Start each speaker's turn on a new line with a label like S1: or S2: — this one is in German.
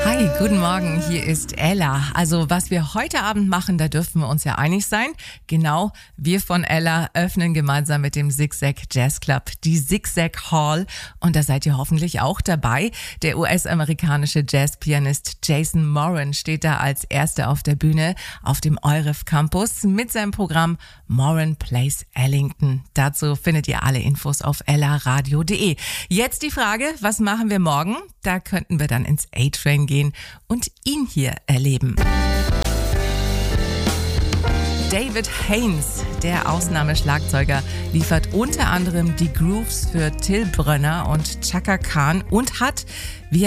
S1: Hi, guten Morgen, hier ist Ella. Also was wir heute Abend machen, da dürfen wir uns ja einig sein. Genau, wir von Ella öffnen gemeinsam mit dem Zigzag Jazz Club die Zigzag Hall. Und da seid ihr hoffentlich auch dabei. Der US-amerikanische Jazzpianist Jason Moran steht da als Erster auf der Bühne auf dem EUREF Campus mit seinem Programm Moran Plays Ellington. Dazu findet ihr alle Infos auf ellaradio.de. Jetzt die Frage, was machen wir morgen? Da könnten wir dann ins A-Train gehen und ihn hier erleben. David Haynes, der Ausnahmeschlagzeuger, liefert unter anderem die Grooves für Till Brönner und Chaka Khan und hat, wie er